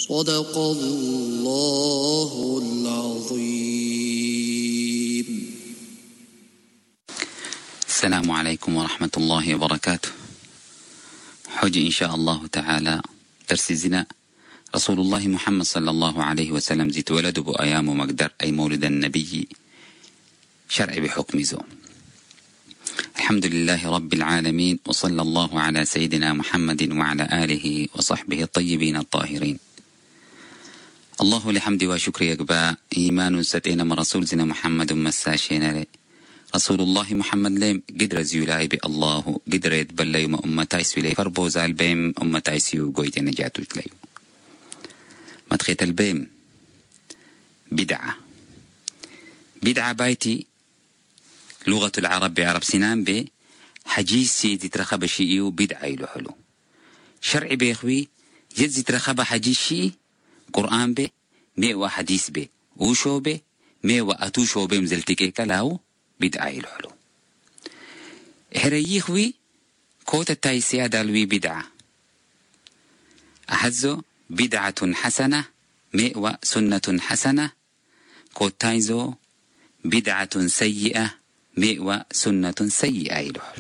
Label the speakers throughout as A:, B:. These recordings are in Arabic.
A: صدق الله العظيم.
B: السلام عليكم ورحمة الله وبركاته. حج إن شاء الله تعالى درس زنا رسول الله محمد صلى الله عليه وسلم زيت ولد بأيام مقدر أي مولد النبي شرع بحكم زو. الحمد لله رب العالمين، وصلى الله على سيدنا محمد وعلى آله وصحبه الطيبين الطاهرين. الله لحمد وشكر يقبا إيمان ستين من رسول زنا محمد مساشين لي رسول الله محمد ليم قدر زيولاي بالله قدر يتبلى يوم أمتاي سويلي فربوزال بيم أمتاي سيو قويت نجاتو جليو مدخيت البيم بدعة بايتي لغة العرب بعرب سنان بي حجيسي تترخب شيئي بدعة يلحلو شرعي بيخوي يزي ترخب حجيسي قرآن بي ميوا حديث بي وشو بي ميوا أتوشو بي مزلتكي كلاو بدعة يلحلو إحريخوي كوتا تايسيا دالوي بدعة أحزو بدعة حسنة ميوا سنة حسنة كوتايزو بدعة سيئة ميوا سنة سيئة يلحل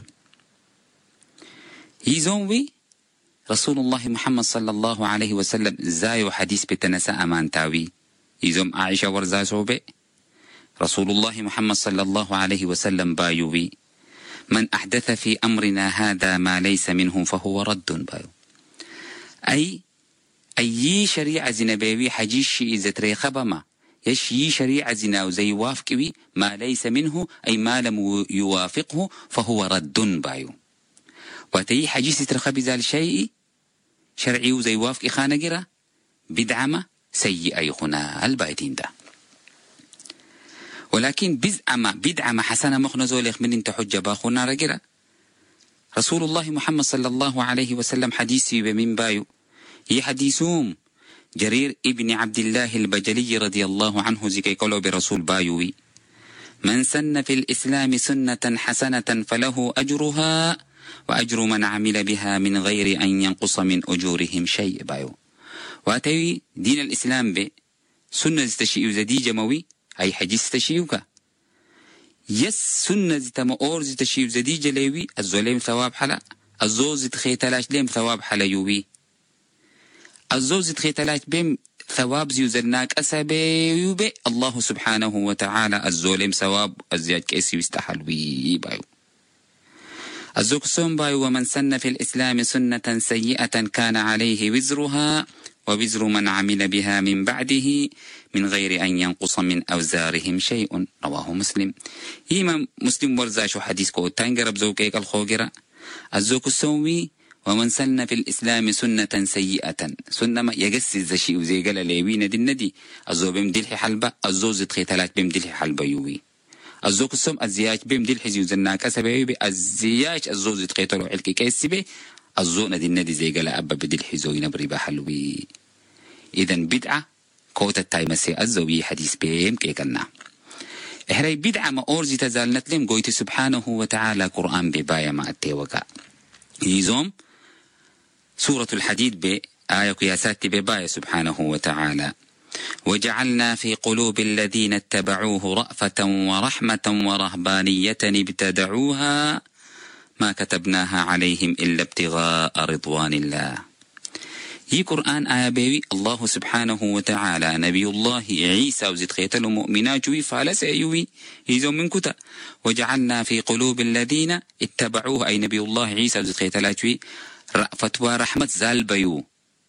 B: يزوي رسول الله محمد صلى الله عليه وسلم زايو حديث بتنسى أمان تاوي يزوم عائشة ورزا صوبي رسول الله محمد صلى الله عليه وسلم بايوي من أحدث في أمرنا هذا ما ليس منه فهو رد بايو أي شريعة زنبيوي حجيشي إذا تريخبما يشي شريعة زنا وزي وافقوي ما ليس منه أي ما لم يوافقه فهو رد بايو وتي حجيسي ترخبي ذا الشيء شرعي وزي وافق خانقرة بدعمة سيئة يخنا البايتين ده. ولكن بدعمة حسنة مخنزو ليخ من انت حجة باخونا رقرة رسول الله محمد صلى الله عليه وسلم حديثي بمن بايو هي حديثوم جرير ابن عبد الله البجلي رضي الله عنه زكي قولوا برسول بايوي من سن في الإسلام سنة حسنة فله أجرها وأجر من عمل بها من غير أن ينقص من أجورهم شيء بايو. واتوي دين الإسلام بي سنة زتشيء زدي جموي أي حجي ستشيوك يس سنة زتمؤور زتشيء زدي جليوي الزوليم ثواب حلا الزوز تخيتلاش ليم ثواب حلا يوي الزوز تخيتلاش بيم ثواب زيوزلناك أسابيو بي الله سبحانه وتعالى الزوليم ثواب الزياد كيسي يستحلوي بايو الزوك سون بايو ومن سن في الإسلام سنة سيئة كان عليه وزرها ووزر من عمل بها من بعده من غير أن ينقص من أوزارهم شيء. رواه مسلم. إمام مسلم ورزاشو حديث كو تنقرب زوكيك الخوغرة الزوك السومي ومن سن في الإسلام سنة سيئة سنة ما يقسي الزشي وزي قال ليوين دي الندي الزو بمدلح حلبة الزوز تخيتلات بمدلح حلبة يوي الزوك السوم الزياج بمدلح زيوزناك أسابيوي الزياج الزوز تخيتلو علكي كيسي بي الزو ندي الندي زي قال أبا بدلح زوين بريبا حلوي. إذن بدعة كوتا التايمسي الزوي حديث بيم كيكنا إحراي بدعة ما أورزي تزال نتلم قويت سبحانه وتعالى قرآن ببايا ما أتيوكا يزوم سورة الحديد بآية قياسات ببايا سبحانه وتعالى وجعلنا في قلوب الذين اتبعوه رأفة ورحمة ورهبانية ابتدعوها ما كتبناها عليهم إلا ابتغاء رضوان الله. هي قرآن آية بيوي الله سبحانه وتعالى نبي الله عيسى وزيد خيتل مؤمنات جوي فالس أيوي يزو من كتا وجعلنا في قلوب الذين اتبعوه أي نبي الله عيسى وزيد خيتل جوي رأفة ورحمة زال بيو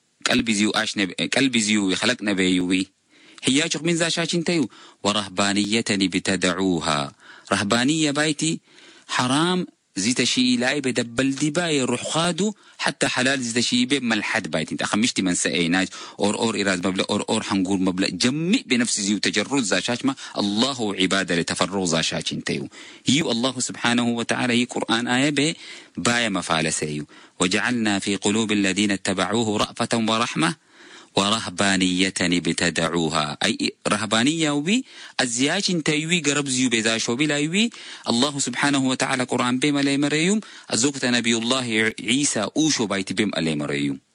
B: قلبي زيو يخلق نبيوي هي أشق من زاشاش تيو ورهبانية بتدعوها رهبانية بايتي حرام زيت شيء لاي بدبل دي باي روح خادو حتى حلال زيت شيء بملحد بايت انت اخمشتي من سايناج اور ايراز مبلغ اور حنقول مبلغ جمي بنفس زي وتجرد زاشاش ما الله عباده لتفرغ زاشاش انتيو يو الله سبحانه وتعالى هي قران ايه ب باي مفالسيو وجعلنا في قلوب الذين اتبعوه رأفة ورحمه ورهبانية ابتدعوها أي رهبانية وبي الزياج تيوي قرب زيو بذاشو بلا يوي الله سبحانه وتعالى قرآن بيم ألي مريوم الزوكة نبي الله عيسى أوشو بايت بيم ألي مريوم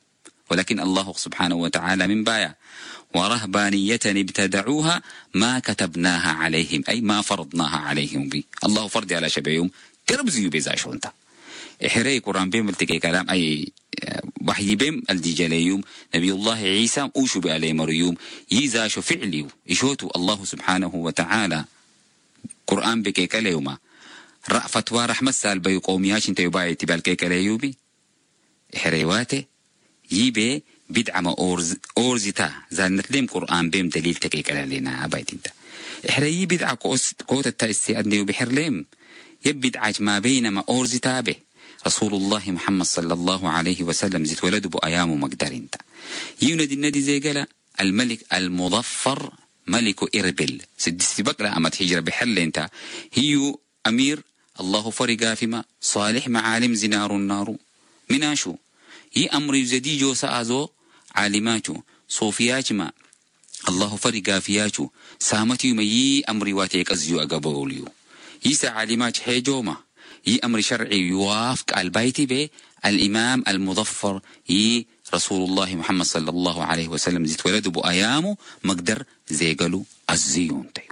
B: ولكن الله سبحانه وتعالى من بايا ورهبانية ابتدعوها ما كتبناها عليهم أي ما فرضناها عليهم بي الله فرض على شبيهم تربزيو بيزاشو انت إحري قرآن بيم التقي كلام أي وحي بيم الدجاليوم نبي الله عيسى أوشو بألي مريوم يزاشو فعليو إشوتو الله سبحانه وتعالى قرآن بكي كليوما فتوى رحمة سال بيو قومياش انت يبايا تبالكي كليوبي إحريواته يبي بدعة ما أورزتا زانت لهم قرآن بيم دليل تكي كلالينا أبايت انت إحري بدعة قوت التأسي أدنيو بحر لهم يبدعة ما بين ما أورزتا به رسول الله محمد صلى الله عليه وسلم زيت ولده بأيام مقدر انت يوند النادي زي قال الملك المظفر ملك إربل سدس بقرة أمت هجرة بحل انت هيو أمير الله فرقا فيما صالح معالم زنار النار مناشو هي أمر يزدي جو سأزو عالماتو صوفيات ما الله فرقا فياتو سامتي مي أمر واتيك أزيو أقبوليو يسا عالمات حيجوما يي أمر شرعي يوافق البيت به الإمام المظفر يي رسول الله محمد صلى الله عليه وسلم زيت ولده بأيامه مقدر زي قالوا الزيون تيو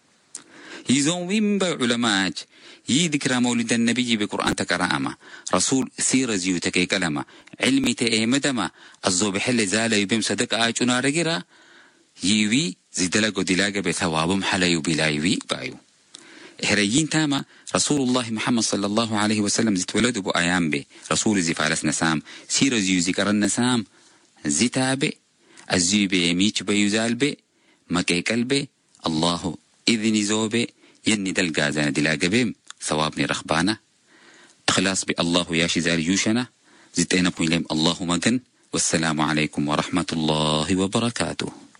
B: يزون من بعلمات يي ذكرى مولد النبي بقرآن تكرامة رسول سير زيو تكي كلمة علمي تأي مدما الزوب حل زالة يبيم صدق آجنا رجرا يوي زدلقو دلاقة بثوابم حليو بلايوي بايو إحريين تاما رسول الله محمد صلى الله عليه وسلم زيت ولده بأيام به رسول زي فارس نسام سير زيو ذكر النسام زيتابي الزيو بيميش بيوزال بي مكي كلبي الله إذن زوبي يني دلقازان دلاقة بيم ثوابني رخبانة إخلاص بالله ياشي زال يوشنا زيتين أقول لهم الله مجن والسلام عليكم ورحمة الله وبركاته.